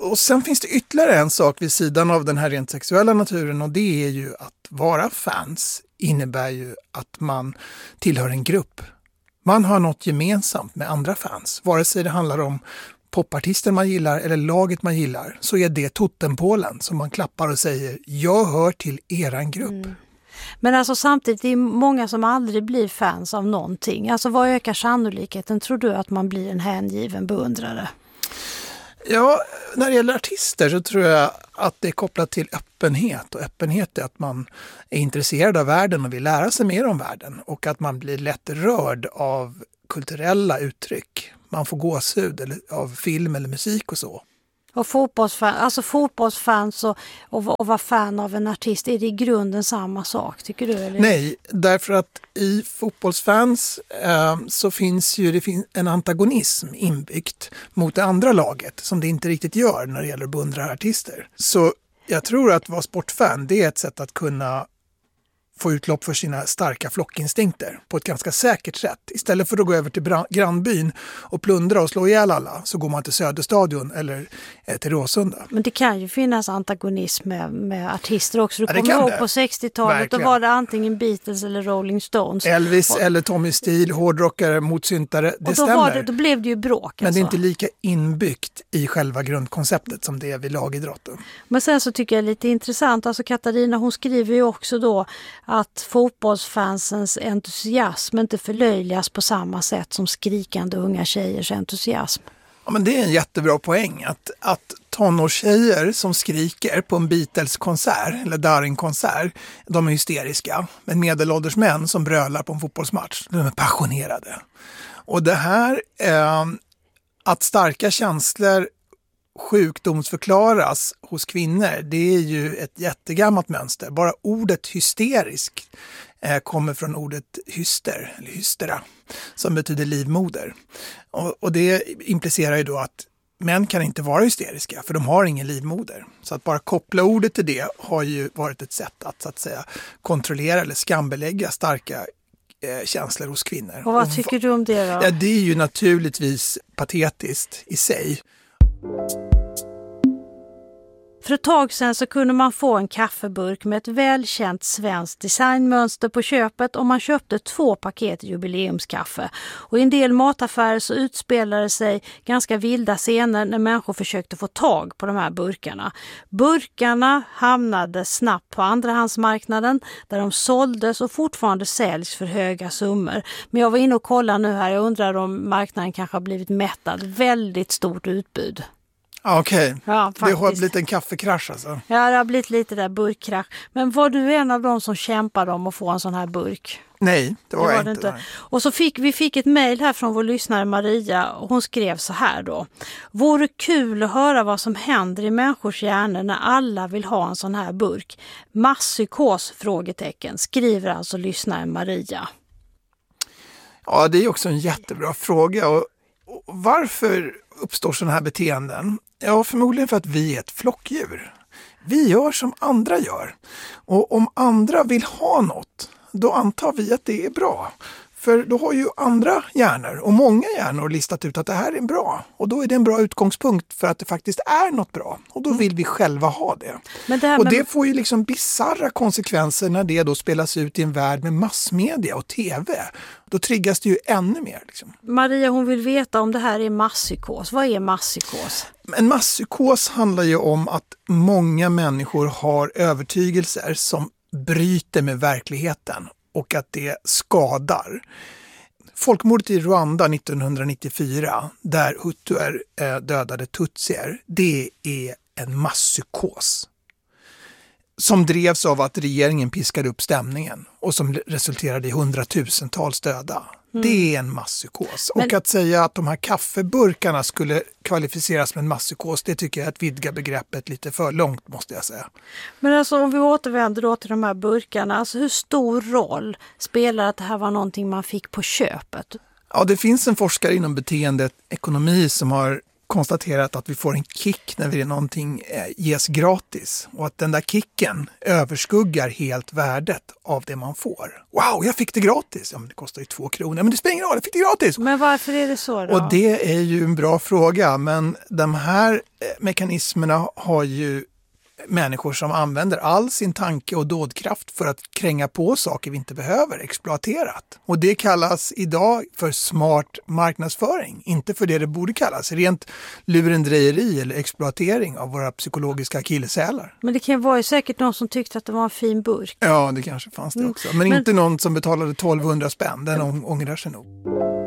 Och sen finns det ytterligare en sak vid sidan av den här rent sexuella naturen, och det är ju att vara fans innebär ju att man tillhör en grupp. Man har något gemensamt med andra fans. Vare sig det handlar om popartister man gillar eller laget man gillar, så är det totempålen som man klappar och säger jag hör till eran grupp. Mm. Men alltså samtidigt, det är många som aldrig blir fans av någonting. Alltså vad ökar sannolikheten, tror du, att man blir en hängiven beundrare? Ja, när det gäller artister så tror jag att det är kopplat till öppenhet. Och öppenhet är att man är intresserad av världen och vill lära sig mer om världen. Och att man blir lätt rörd av kulturella uttryck. Man får gåshud av film eller musik och så. Och fotbollsfans och vara fan av en artist, är det i grunden samma sak, tycker du? Eller? Nej, därför att i fotbollsfans så finns ju en antagonism inbyggt mot det andra laget som det inte riktigt gör när det gäller att beundra artister. Så jag tror att vara sportfan, det är ett sätt att kunna få utlopp för sina starka flockinstinkter på ett ganska säkert sätt. Istället för att gå över till grannbyn och plundra och slå ihjäl alla, så går man till Söderstadion eller till Råsunda. Men det kan ju finnas antagonism med artister också. Du kommer ihåg på 60-talet, då var det antingen Beatles eller Rolling Stones. Elvis eller Tommy Steele, hårdrockare mot syntare. Det stämmer. Då blev det ju bråk. Men det är inte lika inbyggt i själva grundkonceptet som det är vid lagidrotten. Men sen så tycker jag det är lite intressant, alltså Katarina, hon skriver ju också då att fotbollsfansens entusiasm inte förlöjligas på samma sätt som skrikande unga tjejers entusiasm. Ja, men det är en jättebra poäng att tonårstjejer som skriker på en Beatles-konsert eller Darin-konsert, de är hysteriska. Men medelålders män som brölar på en fotbollsmatch, de är passionerade. Och det här, att starka känslor sjukdomsförklaras hos kvinnor, det är ju ett jättegammalt mönster. Bara ordet hysterisk kommer från ordet hyster, eller hystera, som betyder livmoder. Och det implicerar ju då att män kan inte vara hysteriska, för de har ingen livmoder. Så att bara koppla ordet till det har ju varit ett sätt att, så att säga, kontrollera eller skambelägga starka känslor hos kvinnor. Och vad tycker du om det då? Ja, det är ju naturligtvis patetiskt i sig. För ett tag sedan så kunde man få en kaffeburk med ett välkänt svenskt designmönster på köpet om man köpte 2 paket jubileumskaffe. Och i en del mataffärer så utspelade sig ganska vilda scener när människor försökte få tag på de här burkarna. Burkarna hamnade snabbt på andrahandsmarknaden där de såldes och fortfarande säljs för höga summor. Men jag var inne och kollade nu här, jag undrar om marknaden kanske har blivit mättad. Väldigt stort utbud. Okej. Ja, det har blivit en kaffekrasch alltså. Ja, det har blivit lite där burkkrasch. Men var du en av dem som kämpade om att få en sån här burk? Nej, det var jag inte. Och så fick ett mejl här från vår lyssnare Maria, och hon skrev så här då. Vore kul att höra vad som händer i människors hjärnor när alla vill ha en sån här burk. Masspsykos? Frågetecken, skriver alltså lyssnaren Maria. Ja, det är också en jättebra fråga. Och varför uppstår sådana här beteenden? Ja, förmodligen för att vi är ett flockdjur. Vi gör som andra gör. Och om andra vill ha något, då antar vi att det är bra. För då har ju andra hjärnor och många hjärnor listat ut att det här är bra. Och då är det en bra utgångspunkt för att det faktiskt är något bra. Och då vill vi själva ha det. Och det får ju liksom bizarra konsekvenser när det då spelas ut i en värld med massmedia och tv. Då triggas det ju ännu mer. Liksom. Maria, hon vill veta om det här är masspsykos. Vad är masspsykos? En masspsykos handlar ju om att många människor har övertygelser som bryter med verkligheten. Och att det skadar. Folkmordet i Rwanda 1994, där hutuer dödade tutsier, det är en masspsykos. Som drevs av att regeringen piskade upp stämningen och som resulterade i 100,000-tals döda. Det är en masspsykos. Och att säga att de här kaffeburkarna skulle kvalificeras med en masspsykos, det tycker jag är att vidga begreppet lite för långt, måste jag säga. Men alltså om vi återvänder då till de här burkarna, alltså hur stor roll spelar att det här var någonting man fick på köpet? Ja, det finns en forskare inom beteendeekonomi som har konstaterat att vi får en kick när någonting ges gratis. Och att den där kicken överskuggar helt värdet av det man får. Wow, jag fick det gratis! Ja, men det kostar ju 2 kronor. Men det spelar ingen roll, jag fick det gratis! Men varför är det så då? Och det är ju en bra fråga. Men de här mekanismerna har ju människor som använder all sin tanke och dådkraft för att kränga på saker vi inte behöver, exploaterat. Och det kallas idag för smart marknadsföring, inte för det borde kallas rent lurendrejeri eller exploatering av våra psykologiska akilleshälar. Men det kan vara ju säkert någon som tyckte att det var en fin burk. Ja, det kanske fanns det också. Men inte någon som betalade 1200 spänn, den ångrar sig nog.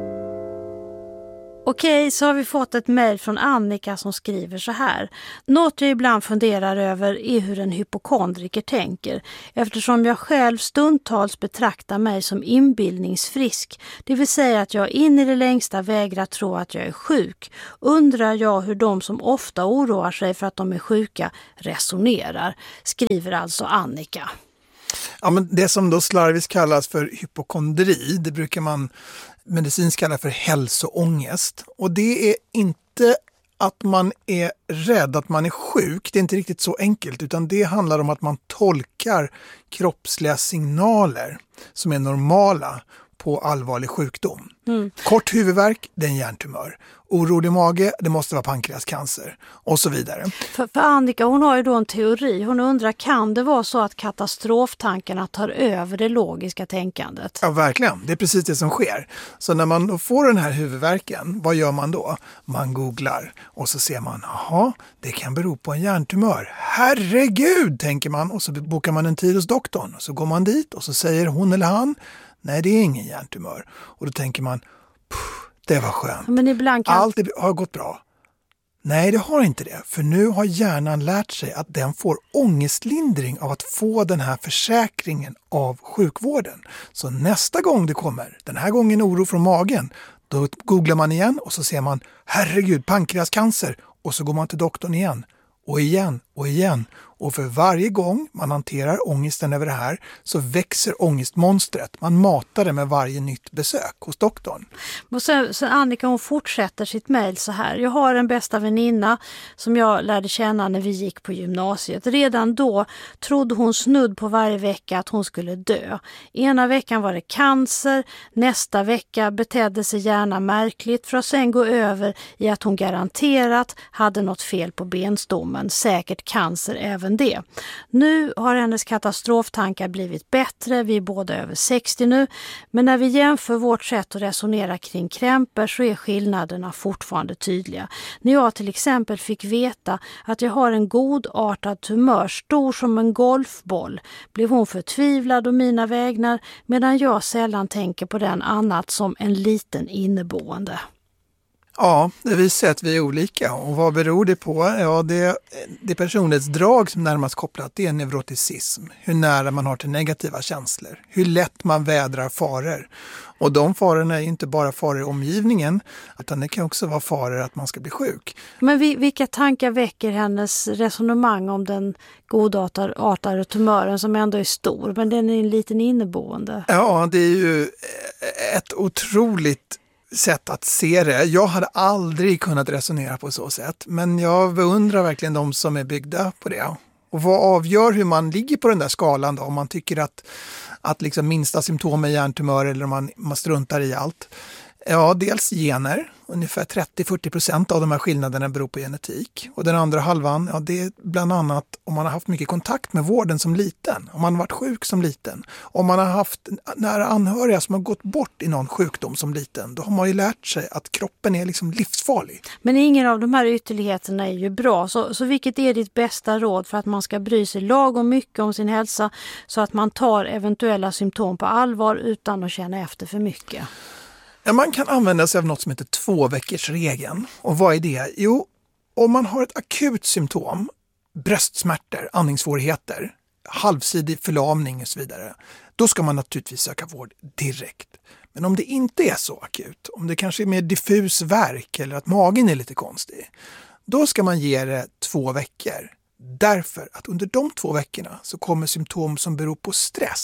Okej, så har vi fått ett mejl från Annika som skriver så här. Något jag ibland funderar över är hur en hypokondriker tänker. Eftersom jag själv stundtals betraktar mig som inbildningsfrisk. Det vill säga att jag in i det längsta vägrar tro att jag är sjuk. Undrar jag hur de som ofta oroar sig för att de är sjuka resonerar. Skriver alltså Annika. Ja, men det som då slarviskt kallas för hypokondri, det brukar man medicinskt kalla för hälsoångest. Och det är inte att man är rädd att man är sjuk, det är inte riktigt så enkelt, utan det handlar om att man tolkar kroppsliga signaler som är normala på allvarlig sjukdom. Kort huvudvärk, det är en hjärntumör. Orolig mage, det måste vara pankreascancer och så vidare. För Annika, hon har ju då en teori. Hon undrar, kan det vara så att katastroftankarna tar över det logiska tänkandet? Ja, verkligen. Det är precis det som sker. Så när man då får den här huvudvärken, vad gör man då? Man googlar och så ser man, jaha, det kan bero på en hjärntumör. Herregud, tänker man, och så bokar man en tid hos doktorn. Och så går man dit och så säger hon eller han, nej, det är ingen hjärntumör. Och då tänker man, det var skönt. Men ibland kan... Allt har gått bra. Nej, det har inte det. För nu har hjärnan lärt sig att den får ångestlindring av att få den här försäkringen av sjukvården. Så nästa gång det kommer, den här gången oro från magen, då googlar man igen och så ser man, herregud, pankreascancer. Och så går man till doktorn igen. Och igen och igen. Och för varje gång man hanterar ångesten över det här så växer ångestmonstret. Man matar det med varje nytt besök hos doktorn. Och sen Annika, hon fortsätter sitt mejl så här. Jag har en bästa väninna som jag lärde känna när vi gick på gymnasiet. Redan då trodde hon snudd på varje vecka att hon skulle dö. Ena veckan var det cancer, nästa vecka betedde sig gärna märkligt för att sen gå över i att hon garanterat hade något fel på benstommen. Säkert cancer även det. Nu har hennes katastroftankar blivit bättre, vi är båda över 60 nu, men när vi jämför vårt sätt att resonera kring krämpor så är skillnaderna fortfarande tydliga. När jag till exempel fick veta att jag har en godartad tumör stor som en golfboll blev hon förtvivlad och mina vägnar, medan jag sällan tänker på den annat som en liten inneboende. Ja, det visar att vi är olika. Och vad beror det på? Ja, det personlighetsdrag som närmast kopplat det är neuroticism. Hur nära man har till negativa känslor. Hur lätt man vädrar faror. Och de farorna är inte bara faror i omgivningen, utan det kan också vara faror att man ska bli sjuk. Men vilka tankar väcker hennes resonemang om den godartade tumören som ändå är stor, men den är en liten inneboende? Ja, det är ju ett otroligt sätt att se det. Jag hade aldrig kunnat resonera på så sätt, men jag beundrar verkligen de som är byggda på det. Och vad avgör hur man ligger på den där skalan då? Om man tycker att liksom minsta symptom är hjärntumör eller om man struntar i allt. Ja, dels gener. Ungefär 30-40% av de här skillnaderna beror på genetik. Och den andra halvan, ja, det är bland annat om man har haft mycket kontakt med vården som liten. Om man har varit sjuk som liten. Om man har haft nära anhöriga som har gått bort i någon sjukdom som liten. Då har man ju lärt sig att kroppen är liksom livsfarlig. Men ingen av de här ytterligheterna är ju bra. Så vilket är ditt bästa råd för att man ska bry sig lagom mycket om sin hälsa så att man tar eventuella symptom på allvar utan att känna efter för mycket? Ja, man kan använda sig av något som heter 2-veckorsregeln. Och vad är det? Jo, om man har ett akut symptom, bröstsmärtor, andningssvårigheter, halvsidig förlamning och så vidare, då ska man naturligtvis söka vård direkt. Men om det inte är så akut, om det kanske är mer diffus värk eller att magen är lite konstig, då ska man ge det 2 veckor. Därför att under de 2 veckorna så kommer symptom som beror på stress,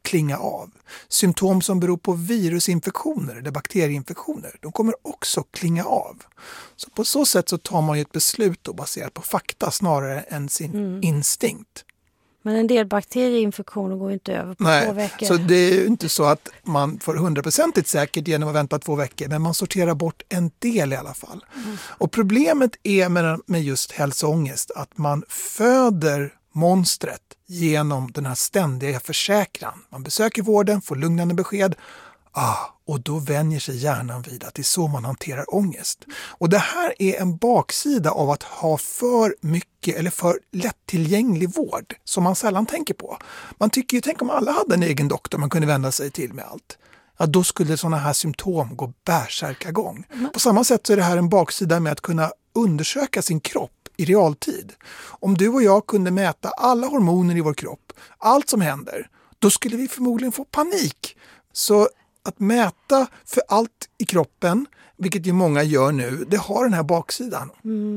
klinga av. Symptom som beror på virusinfektioner eller bakterieinfektioner, de kommer också klinga av. Så på så sätt så tar man ju ett beslut då baserat på fakta snarare än sin instinkt. Men en del bakterieinfektioner går inte över på 2 veckor. Så det är ju inte så att man får 100% säkert genom att vänta 2 veckor, men man sorterar bort en del i alla fall. Och problemet är med just hälsoångest att man föder monstret genom den här ständiga försäkran. Man besöker vården, får lugnande besked. Och då vänjer sig hjärnan vid att det är så man hanterar ångest. Och det här är en baksida av att ha för mycket eller för lättillgänglig vård som man sällan tänker på. Man tycker ju, tänk om alla hade en egen doktor man kunde vända sig till med allt. Ja, då skulle sådana här symptom gå bärsärkagång. På samma sätt så är det här en baksida med att kunna undersöka sin kropp i realtid. Om du och jag kunde mäta alla hormoner i vår kropp, allt som händer, då skulle vi förmodligen få panik. Så att mäta för allt i kroppen, vilket ju många gör nu, det har den här baksidan.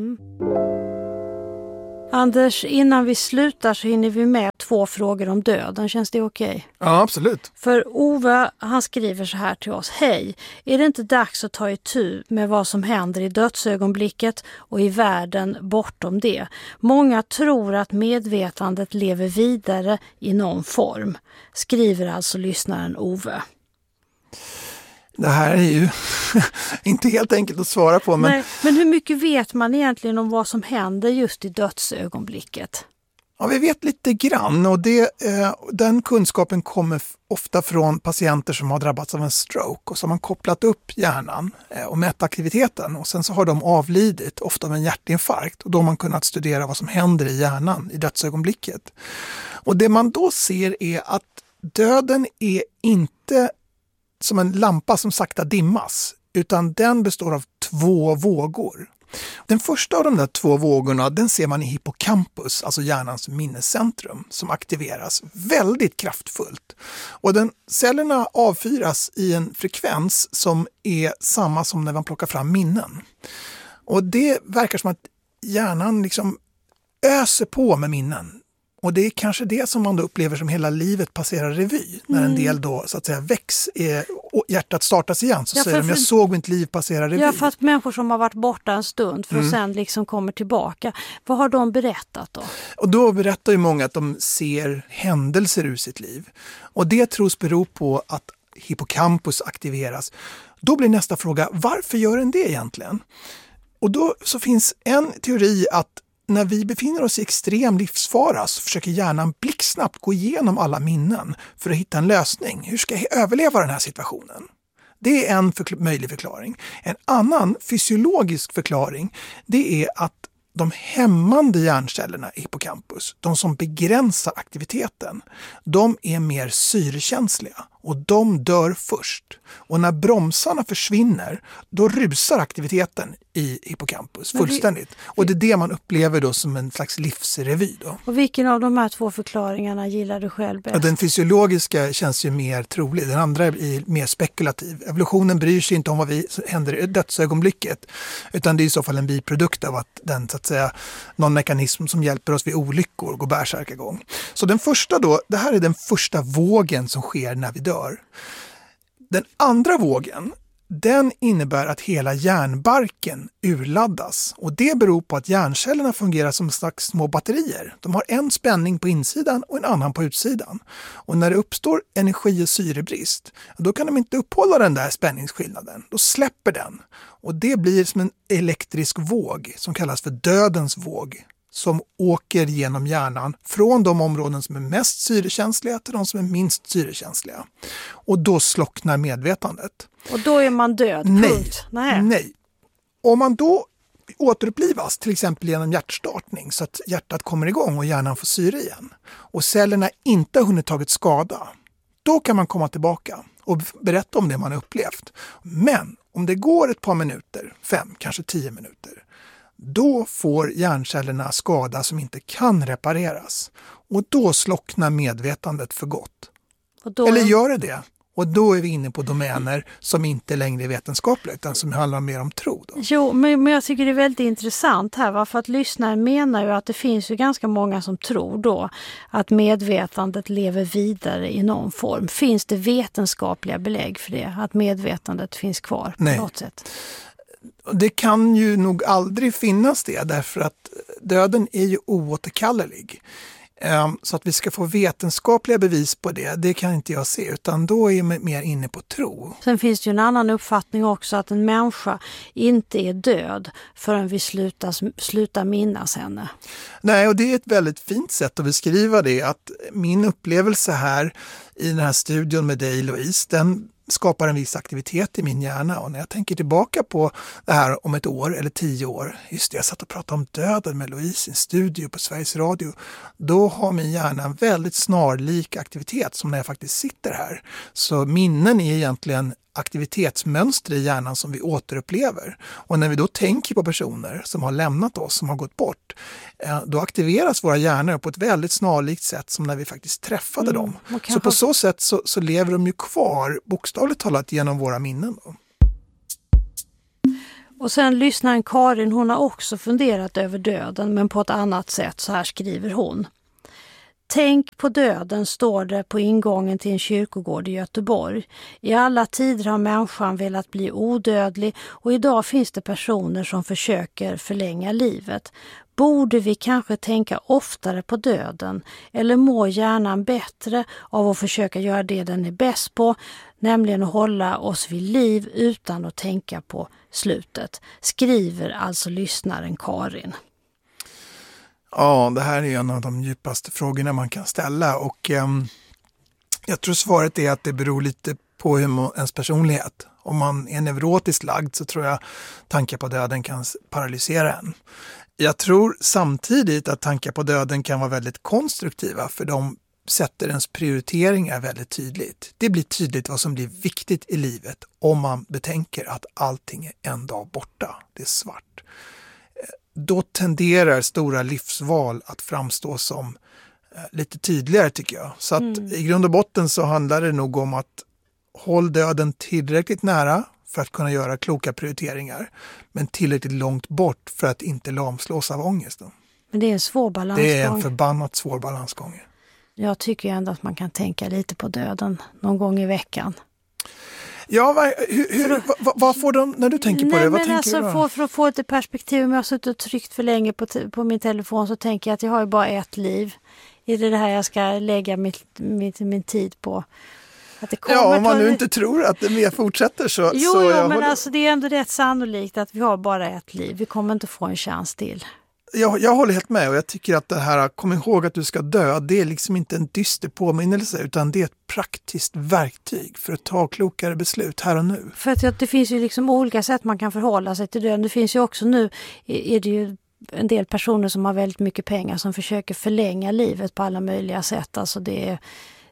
Anders, innan vi slutar så hinner vi med 2 frågor om döden. Känns det okej? Ja, absolut. För Ove, han skriver så här till oss. Hej, är det inte dags att ta itu med vad som händer i dödsögonblicket och i världen bortom det? Många tror att medvetandet lever vidare i någon form. Skriver alltså lyssnaren Ove. Det här är ju inte helt enkelt att svara på. Men hur mycket vet man egentligen om vad som händer just i dödsögonblicket? Ja, vi vet lite grann och den kunskapen kommer ofta från patienter som har drabbats av en stroke och så har man kopplat upp hjärnan och mätt aktiviteten och sen så har de avlidit, ofta av en hjärtinfarkt, och då har man kunnat studera vad som händer i hjärnan i dödsögonblicket. Och det man då ser är att döden är inte som en lampa som sakta dimmas, utan den består av 2 vågor. Den första av de där 2 vågorna, den ser man i hippocampus, alltså hjärnans minnescentrum, som aktiveras väldigt kraftfullt. Och cellerna avfyras i en frekvens som är samma som när man plockar fram minnen. Och det verkar som att hjärnan liksom öser på med minnen. Och det är kanske det som man då upplever som hela livet passerar revy. När en del då så att säga väcks och hjärtat startas igen. Så säger de, jag såg mitt liv passera revy. Ja, för att människor som har varit borta en stund för att sen liksom kommer tillbaka. Vad har de berättat då? Och då berättar ju många att de ser händelser ur sitt liv. Och det tros bero på att hippocampus aktiveras. Då blir nästa fråga, varför gör den det egentligen? Och då så finns en teori att när vi befinner oss i extrem livsfara så försöker hjärnan blixtsnabbt gå igenom alla minnen för att hitta en lösning. Hur ska jag överleva den här situationen? Det är en möjlig förklaring. En annan fysiologisk förklaring, det är att de hämmande hjärncellerna i hippocampus, de som begränsar aktiviteten, de är mer syrekänsliga och de dör först. Och när bromsarna försvinner, då rusar aktiviteten i hippocampus fullständigt. Och det är det man upplever då som en slags livsrevy då. Och vilken av de här 2 förklaringarna gillar du själv bäst? Ja, den fysiologiska känns ju mer trolig. Den andra är mer spekulativ. Evolutionen bryr sig inte om vad vi händer i dödsögonblicket. Utan det är i så fall en biprodukt av att den så att säga någon mekanism som hjälper oss vid olyckor går bärsärkagång. Så den första då, det här är den första vågen som sker när vi dör. Den andra vågen, den innebär att hela hjärnbarken urladdas. Och det beror på att hjärncellerna fungerar som slags små batterier. De har en spänning på insidan och en annan på utsidan. Och när det uppstår energi- och syrebrist, då kan de inte upphålla den där spänningsskillnaden. Då släpper den. Och det blir som en elektrisk våg som kallas för dödens våg. Som åker genom hjärnan från de områden som är mest syrekänsliga till de som är minst syrekänsliga. Och då slocknar medvetandet. Och då är man död, punkt. Nej. Om man då återupplivas, till exempel genom hjärtstartning så att hjärtat kommer igång och hjärnan får syre igen. Och cellerna inte har hunnit tagit skada. Då kan man komma tillbaka och berätta om det man har upplevt. Men om det går ett par minuter, 5, kanske 10 minuter, då får hjärncellerna skada som inte kan repareras. Och då slocknar medvetandet för gott. Eller gör det? Och då är vi inne på domäner som inte längre är vetenskapliga utan som handlar mer om tro. Då. Jo, men jag tycker det är väldigt intressant här. För att lyssnaren menar ju att det finns ju ganska många som tror då att medvetandet lever vidare i någon form. Finns det vetenskapliga belägg för det? Att medvetandet finns kvar på något sätt? Det kan ju nog aldrig finnas det därför att döden är ju oåterkallelig. Så att vi ska få vetenskapliga bevis på det kan inte jag se, utan då är jag mer inne på tro. Sen finns det ju en annan uppfattning också, att en människa inte är död förrän vi slutar minnas henne. Nej, och det är ett väldigt fint sätt att beskriva det, att min upplevelse här i den här studion med dig, Louise, den skapar en viss aktivitet i min hjärna. Och när jag tänker tillbaka på det här om ett år eller 10 år, just det, jag satt och pratade om döden med Louise i en studio på Sveriges Radio, då har min hjärna en väldigt snarlik aktivitet som när jag faktiskt sitter här. Så minnen är egentligen aktivitetsmönster i hjärnan som vi återupplever. Och när vi då tänker på personer som har lämnat oss, som har gått bort, då aktiveras våra hjärnor på ett väldigt snarlikt sätt som när vi faktiskt träffade dem. Så på så sätt så lever de ju kvar, bokstavligt talat, genom våra minnen. Då. Och sen lyssnaren Karin, hon har också funderat över döden, men på ett annat sätt. Så här skriver hon. Tänk på döden, står det på ingången till en kyrkogård i Göteborg. I alla tider har människan velat bli odödlig och idag finns det personer som försöker förlänga livet. Borde vi kanske tänka oftare på döden, eller mår hjärnan bättre av att försöka göra det den är bäst på, nämligen att hålla oss vid liv utan att tänka på slutet? Skriver alltså lyssnaren Karin. Ja, det här är en av de djupaste frågorna man kan ställa, och jag tror svaret är att det beror lite på ens personlighet. Om man är neurotiskt lagd så tror jag tankar på döden kan paralysera en. Jag tror samtidigt att tankar på döden kan vara väldigt konstruktiva, för de sätter ens prioriteringar väldigt tydligt. Det blir tydligt vad som blir viktigt i livet om man betänker att allting är en dag borta. Det är svart. Då tenderar stora livsval att framstå som lite tydligare, tycker jag. Så att i grund och botten så handlar det nog om att håll döden tillräckligt nära för att kunna göra kloka prioriteringar, men tillräckligt långt bort för att inte lamslås av ångesten. Men det är en svår balansgång. Det är en förbannat svår balansgång. Jag tycker ändå att man kan tänka lite på döden någon gång i veckan. Ja, vad får de när du tänker på det? Vad tänker alltså, du då? För att få ett perspektiv, om jag har suttit och tryckt för länge på min telefon, så tänker jag att jag har ju bara ett liv. Är det här jag ska lägga min tid på? Att det kommer om man nu inte tror att det mer fortsätter så... Jo, men alltså, det är ändå rätt sannolikt att vi har bara ett liv. Vi kommer inte få en chans till. Jag håller helt med, och jag tycker att det här, kom ihåg att du ska dö, det är liksom inte en dyster påminnelse, utan det är ett praktiskt verktyg för att ta klokare beslut här och nu. För att det finns ju liksom olika sätt man kan förhålla sig till döden. Det finns ju också nu, är det ju en del personer som har väldigt mycket pengar som försöker förlänga livet på alla möjliga sätt. Alltså det är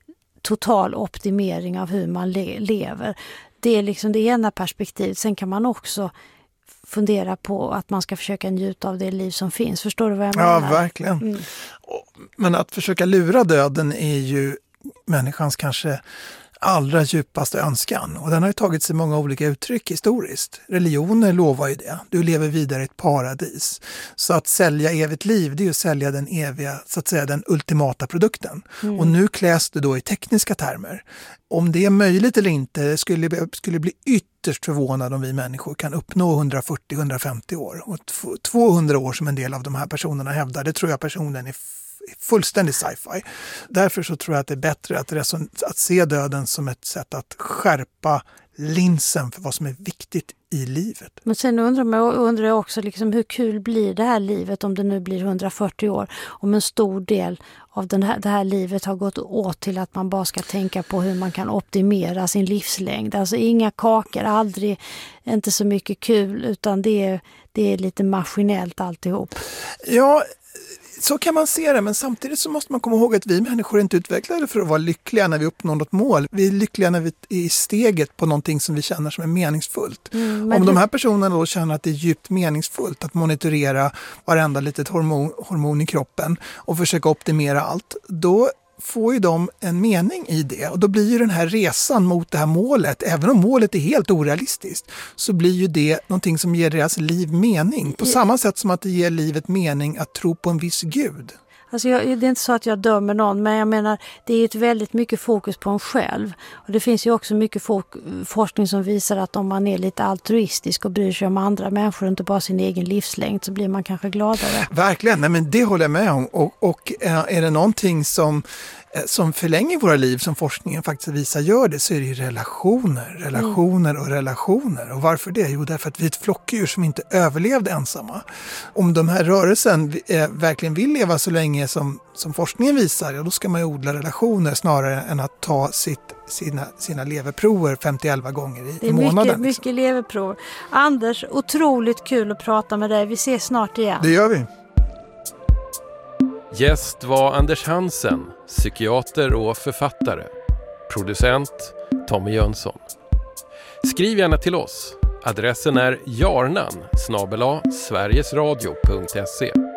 total optimering av hur man lever. Det är liksom det ena perspektivet. Sen kan man också fundera på att man ska försöka njuta av det liv som finns. Förstår du vad jag menar? Ja, verkligen. Men att försöka lura döden är ju människans kanske allra djupaste önskan. Och den har ju tagit sig många olika uttryck historiskt. Religioner lovar ju det. Du lever vidare i ett paradis. Så att sälja evigt liv, det är ju att sälja den eviga, så att säga den ultimata produkten. Och nu kläs det då i tekniska termer. Om det är möjligt eller inte skulle bli ytterst förvånad om vi människor kan uppnå 140-150 år. Och 200 år som en del av de här personerna hävdar, det tror jag personen är fullständig sci-fi. Därför så tror jag att det är bättre att se döden som ett sätt att skärpa linsen för vad som är viktigt i livet. Men sen undrar jag också liksom, hur kul blir det här livet om det nu blir 140 år? Om en stor del av det här livet har gått åt till att man bara ska tänka på hur man kan optimera sin livslängd. Alltså inga kakor, aldrig, inte så mycket kul, utan det är lite maskinellt alltihop. Ja, så kan man se det, men samtidigt så måste man komma ihåg att vi människor är inte utvecklade för att vara lyckliga när vi uppnår något mål. Vi är lyckliga när vi är i steget på någonting som vi känner som är meningsfullt. Om de här personerna då känner att det är djupt meningsfullt att monitorera varenda litet hormon i kroppen och försöka optimera allt, då får ju de en mening i det. Och då blir ju den här resan mot det här målet, även om målet är helt orealistiskt, så blir ju det någonting som ger deras liv mening. På samma sätt som att det ger livet mening att tro på en viss gud. Alltså det är inte så att jag dömer någon, men jag menar det är ett väldigt mycket fokus på en själv. Och det finns ju också mycket forskning som visar att om man är lite altruistisk och bryr sig om andra människor och inte bara sin egen livslängd, så blir man kanske gladare. Verkligen, nej, men det håller jag med om. Och är det någonting som förlänger våra liv, som forskningen faktiskt visar gör det, så är det ju relationer. Och varför det? Jo, därför att vi är ett flockdjur som inte överlevde ensamma. Om de här rörelsen verkligen vill leva så länge som forskningen visar, ja, då ska man ju odla relationer snarare än att ta sina leverprover 51 gånger i månaden. Det är mycket leverprover. Anders, otroligt kul att prata med dig. Vi ses snart igen. Det gör vi. Gäst var Anders Hansen, psykiater och författare. Producent Tommy Jönsson. Skriv gärna till oss. Adressen är jarnan@sverigesradio.se.